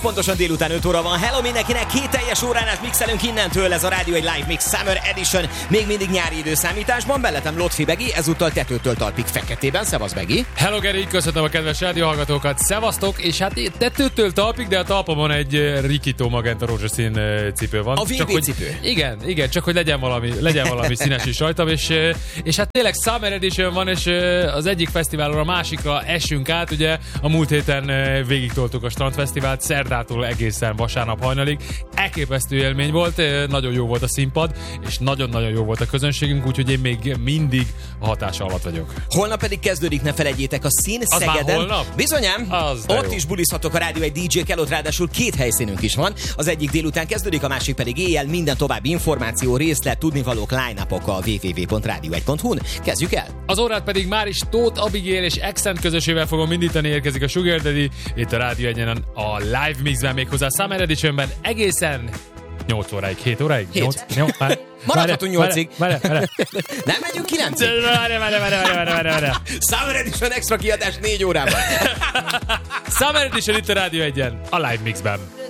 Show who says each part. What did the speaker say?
Speaker 1: pontosan délután 5 óra van. Hello mindenkinek, 2 teljes órán át mixelünk innentől, ez a Rádió egy Live Mix Summer Edition, még mindig nyári időszámításban. Mellettem Lotfi Begi, ezúttal tetőtől talpig feketében. Szevasz Begi!
Speaker 2: Hello Geri, köszönöm a kedves rádióhallgatókat, szevasztok, és hát tetőtől talpig, de a talpamon egy Rikito magenta rózsaszín cipő van.
Speaker 1: A VV cipő.
Speaker 2: Igen, csak hogy legyen valami színes is rajtam, és hát tényleg Summer Edition van, és az egyik fesztiválról a másikra esünk át, ugye a múlt héten végigtoltuk a Strandfesztivált, szerdától egészen vasárnap hajnalig. Elképesztő élmény volt, nagyon jó volt a színpad, és nagyon-nagyon jó volt a közönségünk, úgyhogy én még mindig a hatása alatt vagyok.
Speaker 1: Holnap pedig kezdődik, ne felejtjétek, a Szín Szegeden.
Speaker 2: Holnap?
Speaker 1: Bizonyám, ott is bulizhatok a Rádió egy DJ-kkel, ott ráadásul 2 helyszínünk is van. Az egyik délután kezdődik, a másik pedig éjjel. Minden további információ, részlet, tudnivalók, line-upok a www.radio1.hu-n. Kezdjük el!
Speaker 2: Az órát pedig már is Tóth Abigail és Accent közösével fogom indítani, érkezik a Sugar Daddy, itt a Rádió 1-en a Live Mixben, méghozzá a Summer Editionben egészen 8 óráig, 7 óráig?
Speaker 1: 7.
Speaker 2: 8, már.
Speaker 1: Maradhatunk 8-ig.
Speaker 2: Várj.
Speaker 1: Nem megyünk 9-ig.
Speaker 2: Várj.
Speaker 1: Summer Edition extra kiadás 4 órában.
Speaker 2: Summer Edition itt a Rádió 1-en, a Live Mixben.